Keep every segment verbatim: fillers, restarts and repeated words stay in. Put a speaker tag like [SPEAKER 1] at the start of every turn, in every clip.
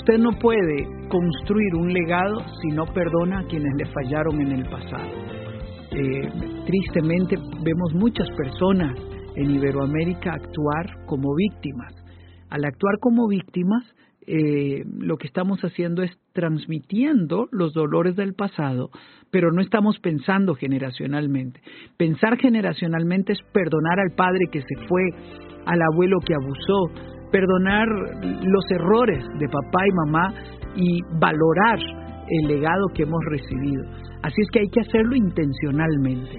[SPEAKER 1] Usted no puede construir un legado si no perdona a quienes le fallaron en el pasado. Eh, tristemente vemos muchas personas en Iberoamérica actuar como víctimas. Al actuar como víctimas, eh, lo que estamos haciendo es transmitiendo los dolores del pasado, pero no estamos pensando generacionalmente. Pensar generacionalmente es perdonar al padre que se fue, al abuelo que abusó, perdonar los errores de papá y mamá y valorar el legado que hemos recibido. Así es que hay que hacerlo intencionalmente.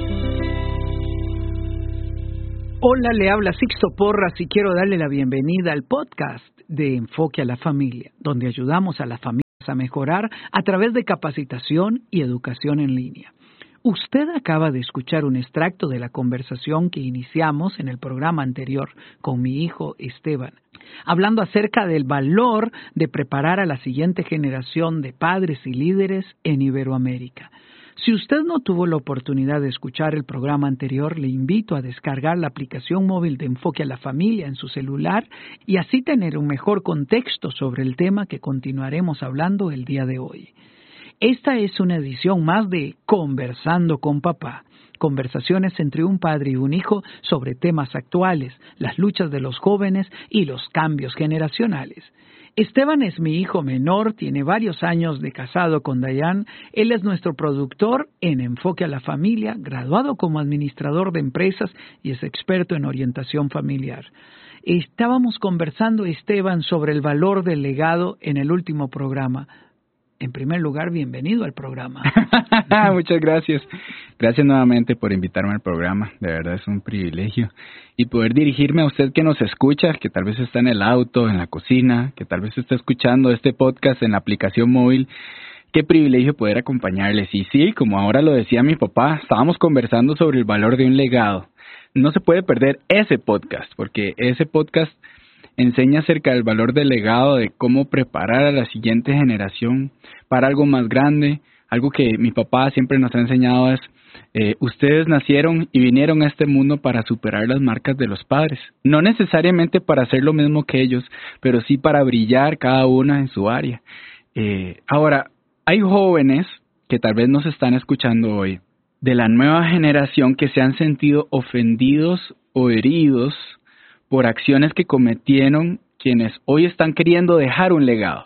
[SPEAKER 1] Hola, le habla Sixto Porras y quiero darle la bienvenida al podcast de Enfoque a la Familia, donde ayudamos a las familias a mejorar a través de capacitación y educación en línea. Usted acaba de escuchar un extracto de la conversación que iniciamos en el programa anterior con mi hijo Esteban, hablando acerca del valor de preparar a la siguiente generación de padres y líderes en Iberoamérica. Si usted no tuvo la oportunidad de escuchar el programa anterior, le invito a descargar la aplicación móvil de Enfoque a la Familia en su celular y así tener un mejor contexto sobre el tema que continuaremos hablando el día de hoy. Esta es una edición más de Conversando con Papá, conversaciones entre un padre y un hijo sobre temas actuales, las luchas de los jóvenes y los cambios generacionales. Esteban es mi hijo menor, tiene varios años de casado con Dayan. Él es nuestro productor en Enfoque a la Familia, graduado como administrador de empresas y es experto en orientación familiar. Estábamos conversando, Esteban, sobre el valor del legado en el último programa. En primer lugar, bienvenido al programa.
[SPEAKER 2] Muchas gracias. Gracias nuevamente por invitarme al programa. De verdad es un privilegio. Y poder dirigirme a usted que nos escucha, que tal vez está en el auto, en la cocina, que tal vez está escuchando este podcast en la aplicación móvil. Qué privilegio poder acompañarles. Y sí, como ahora lo decía mi papá, estábamos conversando sobre el valor de un legado. No se puede perder ese podcast, porque ese podcast enseña acerca del valor del legado, de cómo preparar a la siguiente generación para algo más grande. Algo que mi papá siempre nos ha enseñado es, eh, ustedes nacieron y vinieron a este mundo para superar las marcas de los padres. No necesariamente para hacer lo mismo que ellos, pero sí para brillar cada una en su área. Eh, ahora, hay jóvenes que tal vez nos están escuchando hoy, de la nueva generación que se han sentido ofendidos o heridos por acciones que cometieron quienes hoy están queriendo dejar un legado.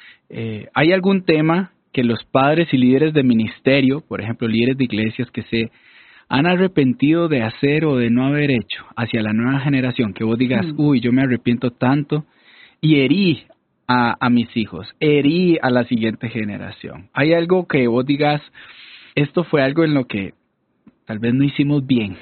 [SPEAKER 2] Eh, ¿Hay algún tema que los padres y líderes de ministerio, por ejemplo, líderes de iglesias, que se han arrepentido de hacer o de no haber hecho hacia la nueva generación? Que vos digas, mm. uy, yo me arrepiento tanto y herí a, a mis hijos, herí a la siguiente generación. ¿Hay algo que vos digas, esto fue algo en lo que tal vez no hicimos bien?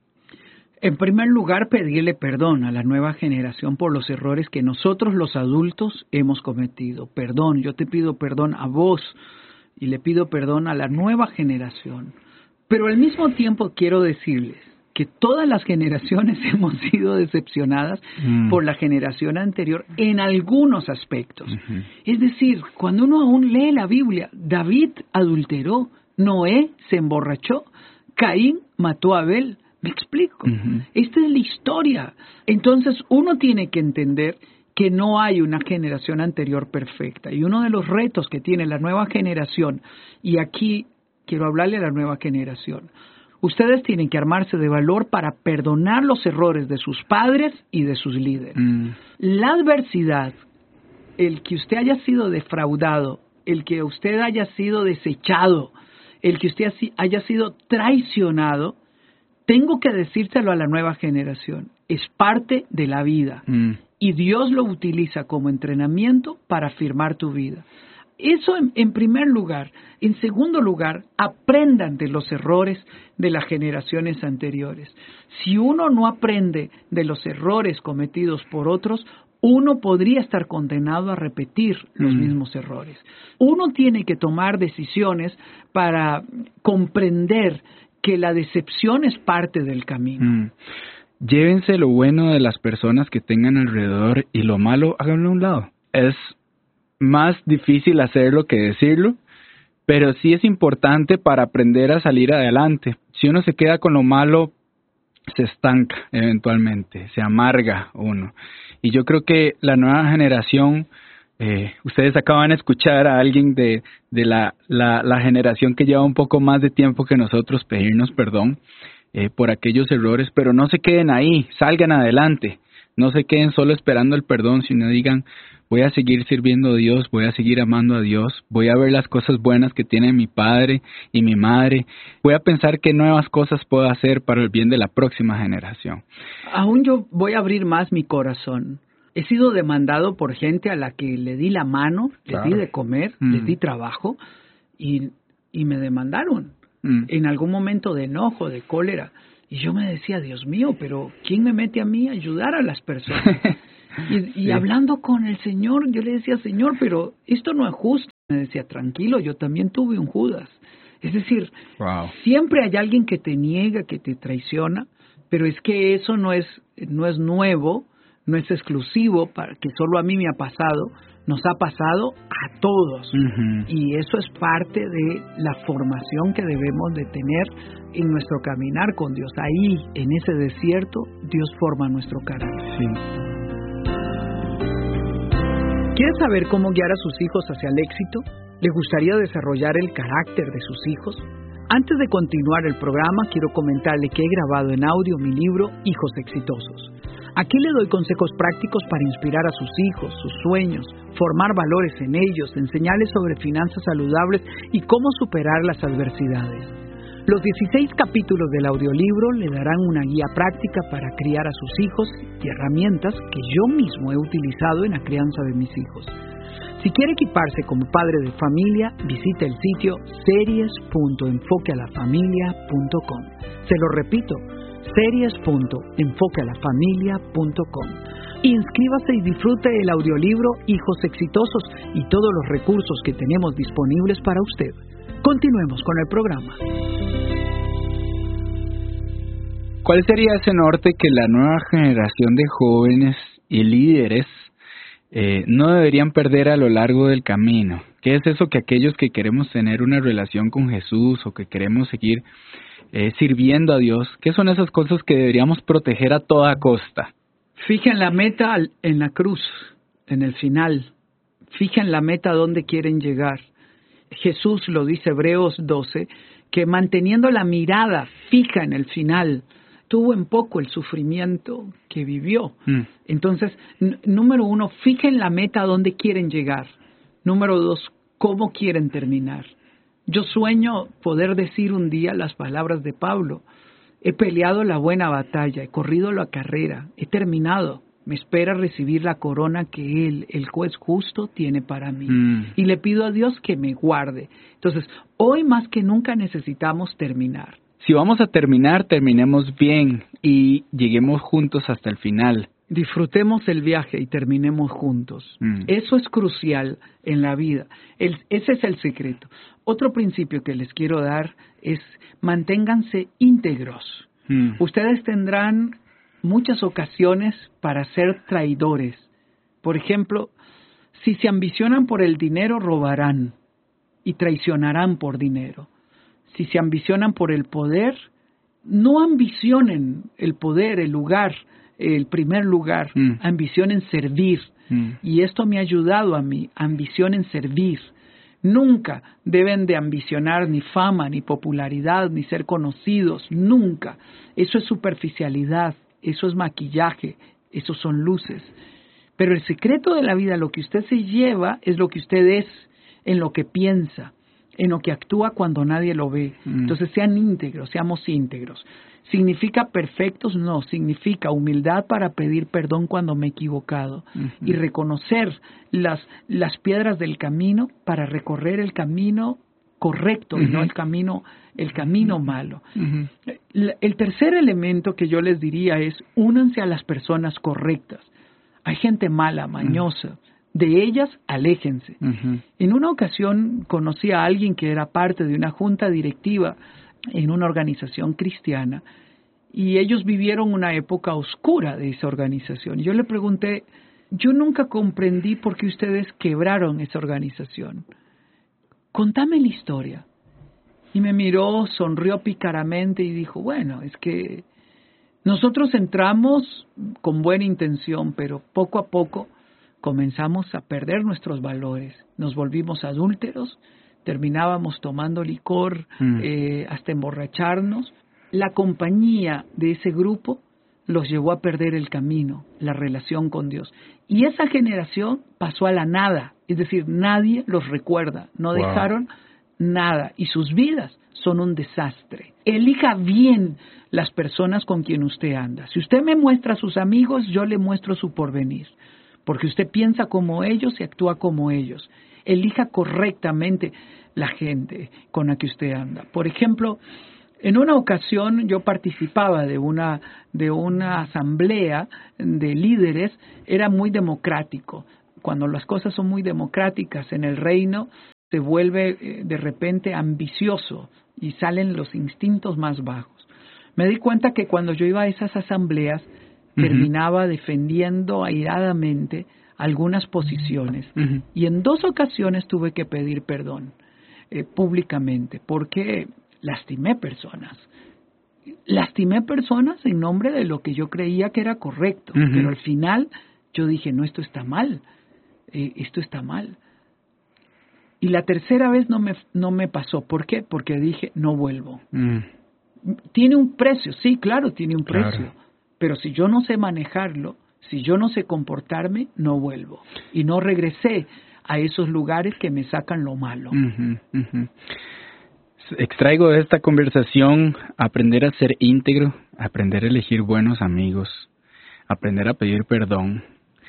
[SPEAKER 1] En primer lugar, pedirle perdón a la nueva generación por los errores que nosotros los adultos hemos cometido. Perdón, yo te pido perdón a vos y le pido perdón a la nueva generación. Pero al mismo tiempo quiero decirles que todas las generaciones hemos sido decepcionadas mm. por la generación anterior en algunos aspectos. Uh-huh. Es decir, cuando uno aún lee la Biblia, David adulteró, Noé se emborrachó, Caín mató a Abel. ¿Me explico? Uh-huh. Esta es la historia. Entonces, uno tiene que entender que no hay una generación anterior perfecta. Y uno de los retos que tiene la nueva generación, y aquí quiero hablarle a la nueva generación, ustedes tienen que armarse de valor para perdonar los errores de sus padres y de sus líderes. Uh-huh. La adversidad, el que usted haya sido defraudado, el que usted haya sido desechado, el que usted haya sido traicionado, tengo que decírselo a la nueva generación. Es parte de la vida. Mm. Y Dios lo utiliza como entrenamiento para afirmar tu vida. Eso en, en primer lugar. En segundo lugar, aprendan de los errores de las generaciones anteriores. Si uno no aprende de los errores cometidos por otros, uno podría estar condenado a repetir los mm. mismos errores. Uno tiene que tomar decisiones para comprender que la decepción es parte del camino. Mm.
[SPEAKER 2] Llévense lo bueno de las personas que tengan alrededor y lo malo háganlo a un lado. Es más difícil hacerlo que decirlo, pero sí es importante para aprender a salir adelante. Si uno se queda con lo malo, se estanca eventualmente, se amarga uno. Y yo creo que la nueva generación Eh, ustedes acaban de escuchar a alguien de, de la, la, la generación que lleva un poco más de tiempo que nosotros pedirnos perdón eh, por aquellos errores, pero no se queden ahí, salgan adelante, no se queden solo esperando el perdón, sino digan, voy a seguir sirviendo a Dios, voy a seguir amando a Dios, voy a ver las cosas buenas que tiene mi padre y mi madre, voy a pensar qué nuevas cosas puedo hacer para el bien de la próxima generación.
[SPEAKER 1] Aún yo voy a abrir más mi corazón. He sido demandado por gente a la que le di la mano,
[SPEAKER 2] Claro.
[SPEAKER 1] les di de comer,
[SPEAKER 2] Mm.
[SPEAKER 1] les di trabajo y, y me demandaron
[SPEAKER 2] Mm.
[SPEAKER 1] en algún momento de enojo, de cólera. Y yo me decía, Dios mío, pero ¿quién me mete a mí a ayudar a las personas? y, y
[SPEAKER 2] Sí.
[SPEAKER 1] hablando con el Señor, yo le decía, Señor, pero esto no es justo. Me decía, tranquilo, yo también tuve un Judas. Es decir,
[SPEAKER 2] Wow.
[SPEAKER 1] siempre hay alguien que te niega, que te traiciona, pero es que eso no es, no es nuevo, no es exclusivo, para que solo a mí me ha pasado, nos ha pasado a todos.
[SPEAKER 2] Ujú.
[SPEAKER 1] Y eso es parte de la formación que debemos de tener en nuestro caminar con Dios. Ahí, en ese desierto, Dios forma nuestro carácter.
[SPEAKER 2] Sí.
[SPEAKER 1] ¿Quiere saber cómo guiar a sus hijos hacia el éxito? ¿Le gustaría desarrollar el carácter de sus hijos? Antes de continuar el programa, quiero comentarle que he grabado en audio mi libro Hijos Exitosos. Aquí le doy consejos prácticos para inspirar a sus hijos, sus sueños, formar valores en ellos, enseñarles sobre finanzas saludables y cómo superar las adversidades. Los dieciséis capítulos del audiolibro le darán una guía práctica para criar a sus hijos y herramientas que yo mismo he utilizado en la crianza de mis hijos. Si quiere equiparse como padre de familia, visite el sitio series punto enfoque a la familia punto com. Se lo repito, series punto enfoque a la familia punto com. Inscríbase y disfrute el audiolibro Hijos Exitosos y todos los recursos que tenemos disponibles para usted. Continuemos con el programa.
[SPEAKER 2] ¿Cuál sería ese norte que la nueva generación de jóvenes y líderes eh, no deberían perder a lo largo del camino? ¿Qué es eso que aquellos que queremos tener una relación con Jesús o que queremos seguir eh, sirviendo a Dios, qué son esas cosas que deberíamos proteger a toda costa?
[SPEAKER 1] Fijen la meta en la cruz, en el final. Fijen la meta a dónde quieren llegar. Jesús lo dice Hebreos doce, que manteniendo la mirada fija en el final, tuvo en poco el sufrimiento que vivió. Mm. Entonces, n- número uno, fijen la meta a dónde quieren llegar. Número dos, cómo quieren terminar. Yo sueño poder decir un día las palabras de Pablo. He peleado la buena batalla, he corrido la carrera, he terminado. Me espera recibir la corona que Él, el juez justo, tiene para mí. Mm. Y le pido a Dios que me guarde. Entonces, hoy más que nunca necesitamos terminar.
[SPEAKER 2] Si vamos a terminar, terminemos bien y lleguemos juntos hasta el final.
[SPEAKER 1] Disfrutemos el viaje y terminemos juntos. Mm. Eso es crucial en la vida. El, ese es el secreto. Otro principio que les quiero dar es manténganse íntegros. Mm. Ustedes tendrán muchas ocasiones para ser traidores. Por ejemplo, si se ambicionan por el dinero, robarán y traicionarán por dinero. Si se ambicionan por el poder, no ambicionen el poder, el lugar, el primer lugar, mm. ambicionen servir. Mm. Y esto me ha ayudado a mí, ambicionen servir. Nunca deben de ambicionar ni fama, ni popularidad, ni ser conocidos, nunca. Eso es superficialidad, eso es maquillaje, eso son luces. Pero el secreto de la vida, lo que usted se lleva, es lo que usted es, en lo que piensa, en lo que actúa cuando nadie lo ve. Mm. Entonces sean íntegros, seamos íntegros. ¿Significa perfectos? No, significa humildad para pedir perdón cuando me he equivocado uh-huh. y reconocer las, las piedras del camino para recorrer el camino correcto uh-huh. y no el camino, el camino uh-huh. malo. Uh-huh. El, el tercer elemento que yo les diría es únanse a las personas correctas. Hay gente mala, mañosa. Uh-huh. De ellas, aléjense. Uh-huh. En una ocasión conocí a alguien que era parte de una junta directiva en una organización cristiana y ellos vivieron una época oscura de esa organización. Yo le pregunté, yo nunca comprendí por qué ustedes quebraron esa organización. Contame la historia. Y me miró, sonrió pícaramente y dijo, bueno, es que nosotros entramos con buena intención, pero poco a poco comenzamos a perder nuestros valores, nos volvimos adúlteros, terminábamos tomando licor mm. eh, hasta emborracharnos. La compañía de ese grupo los llevó a perder el camino, la relación con Dios. Y esa generación pasó a la nada, es decir, nadie los recuerda, no wow. dejaron nada y sus vidas son un desastre. Elija bien las personas con quien usted anda. Si usted me muestra a sus amigos, yo le muestro su porvenir, porque usted piensa como ellos y actúa como ellos. Elija correctamente la gente con la que usted anda. Por ejemplo, en una ocasión yo participaba de una, de una asamblea de líderes, era muy democrático. Cuando las cosas son muy democráticas en el reino, se vuelve eh, de repente ambicioso y salen los instintos más bajos. Me di cuenta que cuando yo iba a esas asambleas, uh-huh. terminaba defendiendo airadamente algunas posiciones. Uh-huh. Y en dos ocasiones tuve que pedir perdón eh, públicamente, porque lastimé personas. Lastimé personas en nombre de lo que yo creía que era correcto, uh-huh. pero al final yo dije, no, esto está mal, eh, esto está mal. Y la tercera vez no me, no me pasó. ¿Por qué? Porque dije, no vuelvo. Mm. Tiene un precio, sí, claro, tiene un precio, claro. pero si yo no sé manejarlo, si yo no sé comportarme, no vuelvo. Y no regresé a esos lugares que me sacan lo malo.
[SPEAKER 2] Uh-huh, uh-huh. Extraigo de esta conversación aprender a ser íntegro, aprender a elegir buenos amigos, aprender a pedir perdón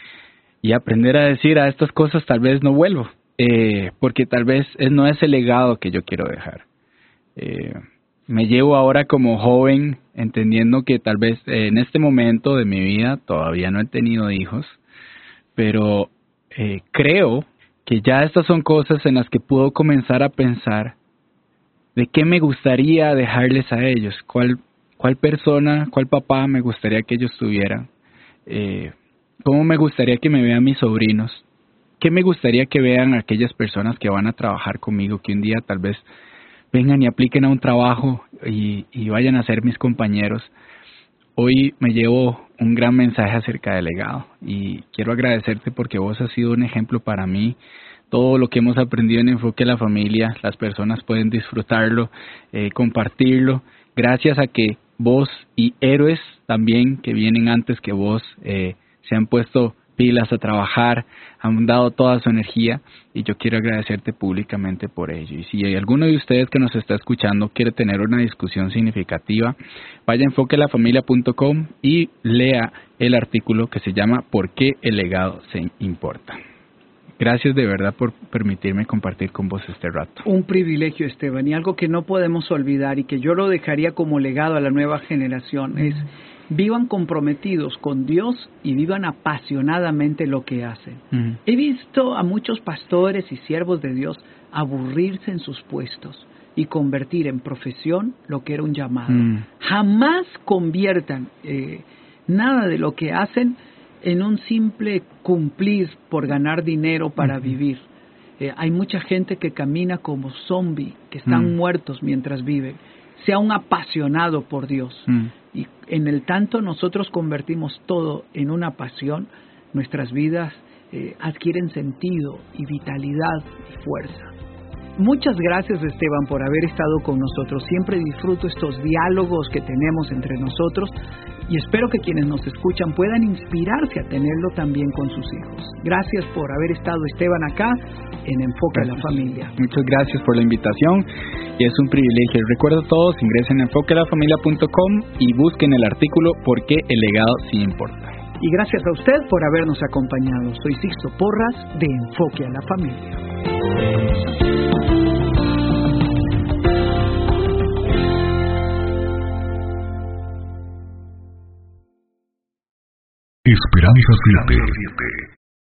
[SPEAKER 2] y aprender a decir a estas cosas tal vez no vuelvo, eh, porque tal vez es, no es el legado que yo quiero dejar. Eh, me llevo ahora como joven entendiendo que tal vez eh, en este momento de mi vida todavía no he tenido hijos, pero eh, creo que ya estas son cosas en las que puedo comenzar a pensar de qué me gustaría dejarles a ellos, cuál, cuál persona, cuál papá me gustaría que ellos tuvieran, eh, cómo me gustaría que me vean mis sobrinos, qué me gustaría que vean aquellas personas que van a trabajar conmigo, que un día tal vez vengan y apliquen a un trabajo y, y vayan a ser mis compañeros. Hoy me llevo un gran mensaje acerca del legado y quiero agradecerte porque vos has sido un ejemplo para mí. Todo lo que hemos aprendido en Enfoque a la Familia, las personas pueden disfrutarlo, eh, compartirlo, gracias a que vos y héroes también que vienen antes que vos eh, se han puesto pilas a trabajar, han dado toda su energía y yo quiero agradecerte públicamente por ello. Y si hay alguno de ustedes que nos está escuchando quiere tener una discusión significativa, vaya a enfoque a la familia punto com y lea el artículo que se llama ¿Por qué el legado se importa? Gracias de verdad por permitirme compartir con vos este rato.
[SPEAKER 1] Un privilegio, Esteban, y algo que no podemos olvidar y que yo lo dejaría como legado a la nueva generación es vivan comprometidos con Dios y vivan apasionadamente lo que hacen. Uh-huh. He visto a muchos pastores y siervos de Dios aburrirse en sus puestos y convertir en profesión lo que era un llamado. Uh-huh. Jamás conviertan eh, nada de lo que hacen en un simple cumplir por ganar dinero para uh-huh. vivir. Eh, hay mucha gente que camina como zombie, que están uh-huh. muertos mientras viven. Sea un apasionado por Dios. Uh-huh. Y en el tanto nosotros convertimos todo en una pasión, nuestras vidas eh, adquieren sentido y vitalidad y fuerza. Muchas gracias, Esteban, por haber estado con nosotros. Siempre disfruto estos diálogos que tenemos entre nosotros y espero que quienes nos escuchan puedan inspirarse a tenerlo también con sus hijos. Gracias por haber estado, Esteban, acá en Enfoque a la Familia.
[SPEAKER 2] Muchas gracias por la invitación y es un privilegio. Recuerdo a todos, ingresen a enfoque a la familia punto com y busquen el artículo ¿Por qué el legado sí importa?
[SPEAKER 1] Y gracias a usted por habernos acompañado. Soy Sixto Porras de Enfoque a la Familia.
[SPEAKER 3] Esperanza siete.